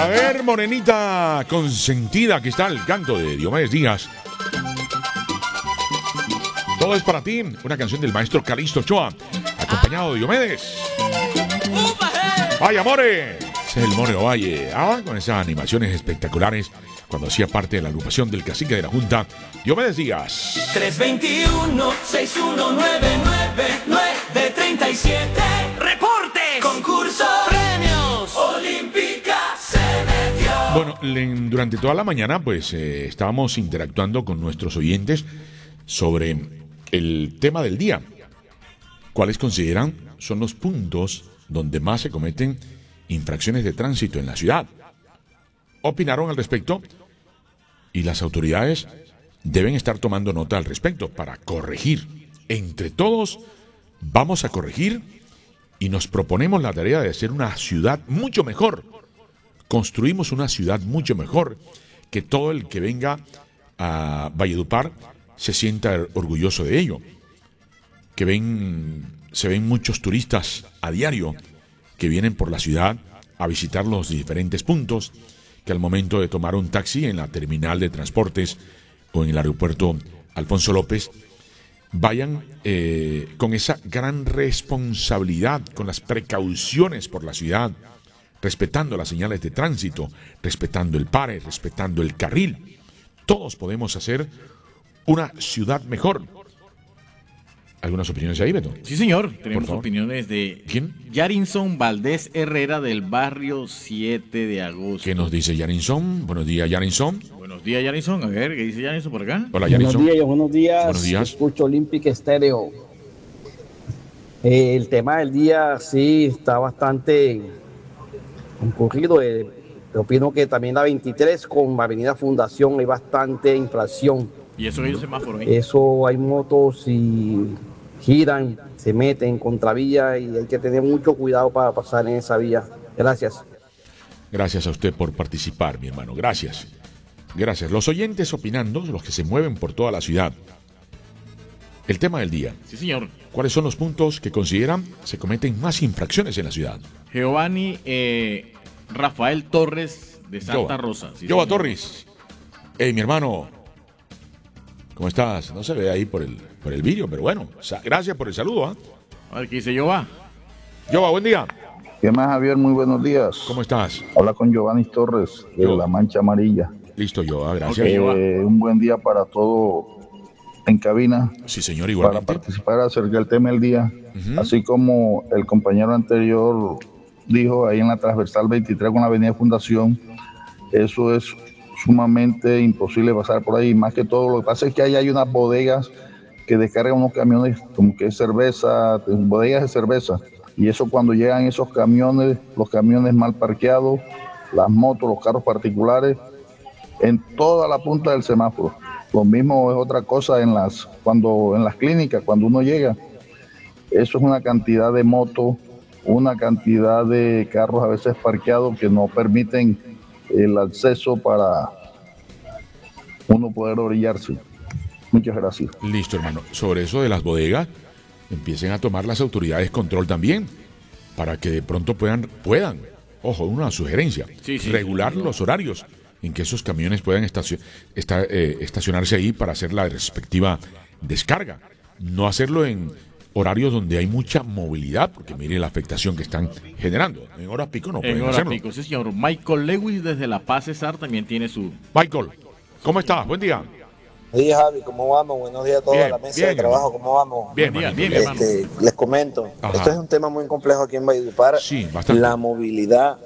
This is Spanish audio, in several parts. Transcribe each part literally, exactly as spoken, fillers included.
A ver, morenita consentida, aquí está el canto de Diomedes Díaz. Todo es para ti, una canción del maestro Calixto Ochoa, acompañado de Diomedes. ¡Ay, amore! Ese es el More Ovalle, ah, con esas animaciones espectaculares cuando hacía parte de la agrupación del cacique de la Junta, Diomedes Díaz. tres dos uno, seis uno nueve nueve nueve tres siete. ¡Reporte! ¡Concurso! ¡Premios! ¡Olímpica se metió! Bueno, le- durante toda la mañana, pues, eh, estábamos interactuando con nuestros oyentes sobre el tema del día. ¿Cuáles consideran son los puntos donde más se cometen infracciones de tránsito en la ciudad? Opinaron al respecto y las autoridades deben estar tomando nota al respecto para corregir. Entre todos vamos a corregir y nos proponemos la tarea de hacer una ciudad mucho mejor. Construimos una ciudad mucho mejor, que todo el que venga a Valledupar se sienta orgulloso de ello. Que ven, se ven muchos turistas a diario que vienen por la ciudad a visitar los diferentes puntos, que al momento de tomar un taxi en la terminal de transportes o en el aeropuerto Alfonso López, vayan eh, con esa gran responsabilidad, con las precauciones por la ciudad, respetando las señales de tránsito, respetando el pare, respetando el carril. Todos podemos hacer una ciudad mejor. ¿Algunas opiniones ahí, Beto? Sí, señor. Tenemos favor. opiniones de ¿Quién? Yarinson Valdés Herrera del barrio siete de agosto. ¿Qué nos dice Yarinson? Buenos días, Yarinson. Buenos días, Yarinson. A ver, ¿qué dice Yarinson por acá? Hola, Buenos Yarinson. días, buenos días. Buenos días. Escucho Olympic Stereo. Eh, el tema del día sí está bastante concurrido. Eh, opino que también la veintitrés con Avenida Fundación hay bastante inflación. Y eso que hay un semáforo ahí. Eso hay motos y giran, se meten en contravía y hay que tener mucho cuidado para pasar en esa vía. Gracias. Gracias a usted por participar, mi hermano. Gracias. Gracias. Los oyentes opinando, los que se mueven por toda la ciudad. El tema del día. Sí, señor. ¿Cuáles son los puntos que consideran se cometen más infracciones en la ciudad? Giovanni eh, Rafael Torres de Santa Yoba. Rosa. Sí, Yoba señor. Torres. Hey, mi hermano. ¿Cómo estás? No se ve ahí por el, por el vídeo, pero bueno. sa- Gracias por el saludo, ¿ah? A ver, ¿qué dice Yoba? Yoba, buen día. ¿Qué más, Javier? Muy buenos días. ¿Cómo estás? Habla con Giovanni Torres, de Yo. La Mancha Amarilla. Listo, Yoba, gracias. Ok, Yoba. Eh, un buen día para todo en cabina, Sí, señor, para igualmente. participar acerca del tema del día. Ujú. Así como el compañero anterior dijo, ahí en la transversal veintitrés con la avenida Fundación, eso es sumamente imposible pasar por ahí. Más que todo, lo que pasa es que ahí hay unas bodegas que descargan unos camiones como que es cerveza, bodegas de cerveza. Y eso cuando llegan esos camiones, los camiones mal parqueados, las motos, los carros particulares, en toda la punta del semáforo. Lo mismo es otra cosa en las, cuando, en las clínicas, cuando uno llega. Eso es una cantidad de motos, una cantidad de carros a veces parqueados que no permiten el acceso para uno poder orillarse. Muchas gracias. Listo, hermano. Sobre eso de las bodegas, empiecen a tomar las autoridades control también, para que de pronto puedan, puedan, ojo, una sugerencia, Sí, sí, regular sí, sí. los horarios en que esos camiones puedan estacio- esta- eh, estacionarse ahí para hacer la respectiva descarga. No hacerlo en horarios donde hay mucha movilidad, porque mire la afectación que están generando. En horas pico no pueden En hora hacerlo. pico, sí, señor. Michael Lewis desde La Paz Cesar también tiene su... Michael, ¿cómo estás? Buen día. Buenos días, Javi, ¿cómo vamos? Buenos días a toda Bien, la mesa bien, de trabajo, hermano. ¿cómo vamos? Bien, Buen día, manito, bien, bien. hermano. Este, les comento, Ajá. esto es un tema muy complejo aquí en Valledupar. Sí, bastante. La movilidad,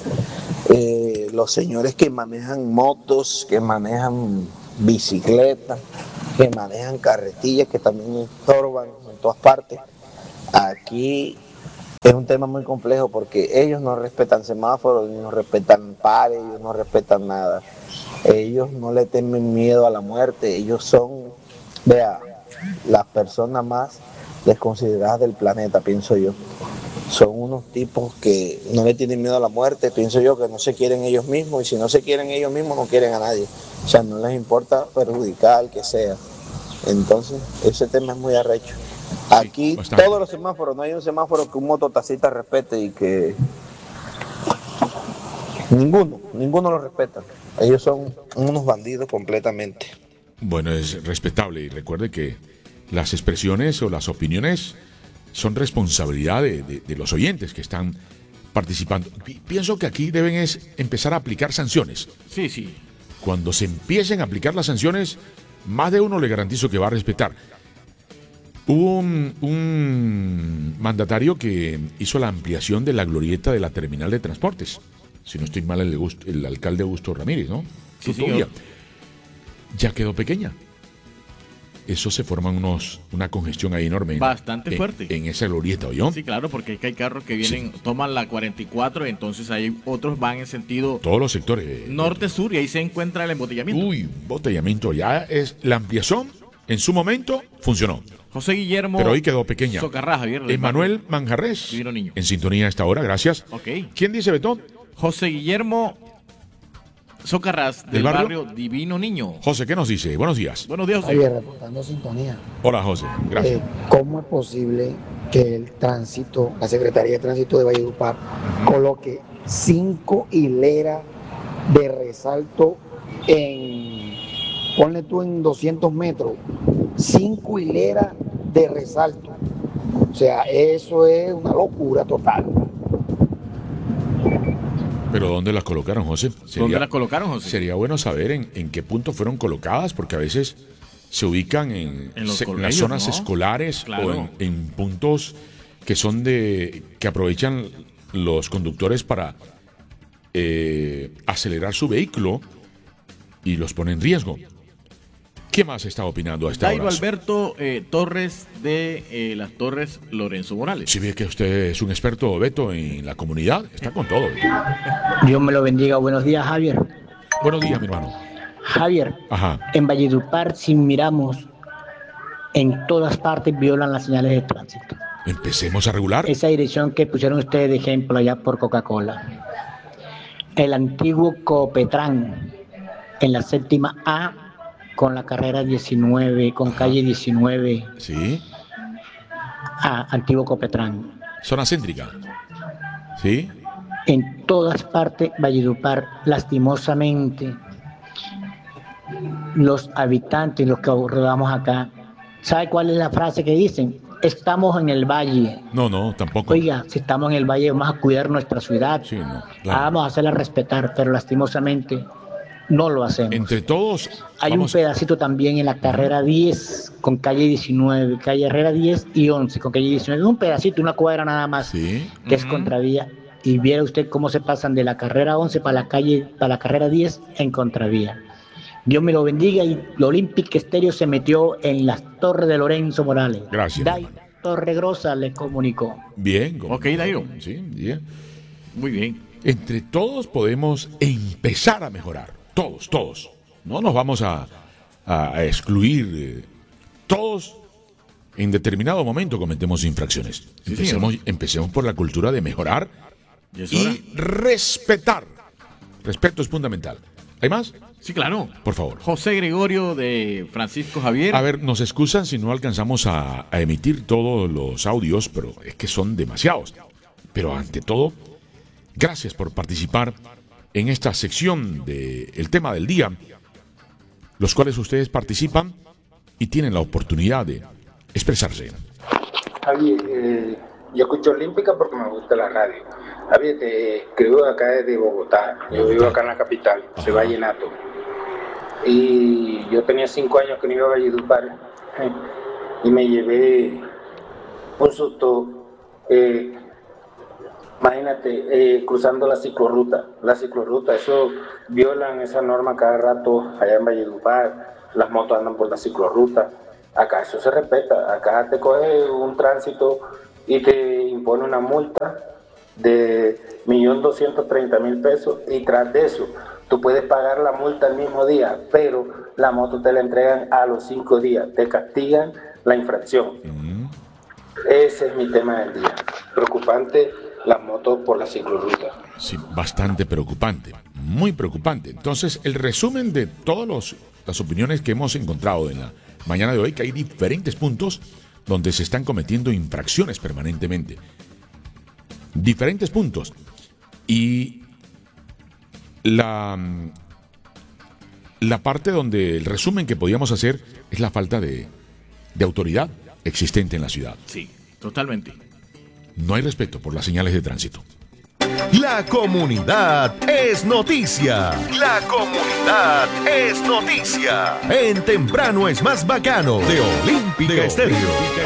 eh, los señores que manejan motos, que manejan bicicletas, que manejan carretillas, que también estorban en todas partes. Aquí es un tema muy complejo porque ellos no respetan semáforos, no respetan pares, ellos no respetan nada. Ellos no le temen miedo a la muerte, ellos son, vea, las personas más desconsideradas del planeta, pienso yo. Son unos tipos que no le tienen miedo a la muerte, pienso yo que no se quieren ellos mismos, y si no se quieren ellos mismos no quieren a nadie. O sea, no les importa perjudicar al que sea. Entonces, ese tema es muy arrecho. Aquí bastante. todos los semáforos, no hay un semáforo que un mototaxista respete y que Ninguno, ninguno lo respeta. Ellos son unos bandidos completamente. Bueno, es respetable y recuerde que las expresiones o las opiniones son responsabilidad de, de, de los oyentes que están participando. Pi- pienso que aquí deben es empezar a aplicar sanciones. Sí, sí. Cuando se empiecen a aplicar las sanciones, más de uno le garantizo que va a respetar. Hubo un, un mandatario que hizo la ampliación de la glorieta de la terminal de transportes. Si no estoy mal, el, Augusto- el alcalde Augusto Ramírez, ¿no? Sí, Tutovía. señor. Ya quedó pequeña. Eso se forma unos, una congestión ahí enorme. en- Bastante en- fuerte. En esa glorieta, ¿oyó? Sí, claro, porque es que hay carros que vienen, toman la cuarenta y cuatro, entonces hay otros van en sentido Todos los sectores. norte-sur y ahí se encuentra el embotellamiento. Uy, botellamiento. Ya es la ampliación. En su momento funcionó. José Guillermo Pero hoy quedó pequeña. Socarrás, Javier. del Emanuel barrio Manjarres. Divino Niño. En sintonía a esta hora, gracias. Ok. ¿Quién dice, Betón? José Guillermo Socarrás, del, ¿Del barrio? barrio? Divino Niño. José, ¿qué nos dice? Buenos días. Buenos días, José. Javier, reportando sintonía. Hola, José. Gracias. Eh, ¿Cómo es posible que el tránsito, la Secretaría de Tránsito de Valledupar, coloque cinco hileras de resalto en, ponle tú en doscientos metros, cinco hileras de resalto? O sea, eso es una locura total. Pero ¿dónde las colocaron, José? ¿Dónde Sería, las colocaron, José? sería bueno saber en, en qué punto fueron colocadas, porque a veces se ubican en, En los se- en las colegios, zonas ¿no? escolares Claro. o en, en puntos que son de que aprovechan los conductores para eh, acelerar su vehículo y los pone en riesgo. ¿Qué más está opinando a esta Dairo hora? Alberto eh, Torres de eh, las Torres Lorenzo Morales. Si ve que usted es un experto, Beto, en la comunidad, está con todo. Beto. Dios me lo bendiga. Buenos días, Javier. Buenos días, mi hermano. Javier, Ajá. en Valledupar, si miramos, en todas partes violan las señales de tránsito. Empecemos a regular. Esa dirección que pusieron ustedes de ejemplo allá por Coca-Cola. El antiguo Copetrán, en la séptima A, con la carrera diecinueve, con Ajá. calle diecinueve Sí. A, antiguo Copetrán. Zona céntrica. Sí. En todas partes, Valledupar, lastimosamente, los habitantes, los que rodamos acá, ¿sabe cuál es la frase que dicen? Estamos en el valle. No, no, tampoco. Oiga, si estamos en el valle, vamos a cuidar nuestra ciudad. Sí, no. Ah, Claro. vamos a hacerla respetar, pero lastimosamente no lo hacemos. Entre todos. Hay vamos- un pedacito también en la carrera diez con calle diecinueve, calle Herrera diez y once con calle diecinueve. Un pedacito, una cuadra nada más, Sí. que es Ujú. contravía. Y viera usted cómo se pasan de la carrera once para la calle, para la carrera diez en contravía. Dios me lo bendiga y el Olympic Estéreo se metió en las torres de Lorenzo Morales. Gracias. Dai Torregrosa le comunicó. Bien. como- Ok, Dairo. Sí, bien. Muy bien. Entre todos podemos empezar a mejorar. Todos, todos. No nos vamos a, a- a excluir. eh, Todos en determinado momento cometemos infracciones. Sí, Empecemos, señor. empecemos por la cultura de mejorar ¿Y es hora? y respetar. Respeto es fundamental. ¿Hay más? Sí, claro. Por favor. José Gregorio de Francisco Javier. A ver, nos excusan si no alcanzamos a, a emitir todos los audios, pero es que son demasiados. Pero ante todo, gracias por participar en esta sección del tema del día, los cuales ustedes participan y tienen la oportunidad de expresarse. Javier, eh, yo escucho Olímpica porque me gusta la radio. Javier, te escribo acá desde Bogotá. Yo vivo acá en la capital, de Vallenato. Y yo tenía cinco años que no iba a Valledupar eh, y me llevé un susto. Eh, imagínate, eh, cruzando la ciclorruta. La ciclorruta, eso violan esa norma cada rato allá en Valledupar. Las motos andan por la ciclorruta. Acá eso se respeta. Acá te coge un tránsito y te impone una multa de un millón doscientos treinta mil pesos y tras de eso tú puedes pagar la multa el mismo día, pero la moto te la entregan a los cinco días, te castigan la infracción. Mm. Ese es mi tema del día. Preocupante las motos por la ciclorruta. Sí, bastante preocupante, muy preocupante. Entonces, el resumen de todas las opiniones que hemos encontrado en la mañana de hoy, que hay diferentes puntos donde se están cometiendo infracciones permanentemente. Diferentes puntos. Y la, la parte donde el resumen que podíamos hacer es la falta de, de autoridad existente en la ciudad. Sí, totalmente. No hay respeto por las señales de tránsito. La comunidad es noticia. La comunidad es noticia. En Temprano es más bacano de Olímpica Estéreo.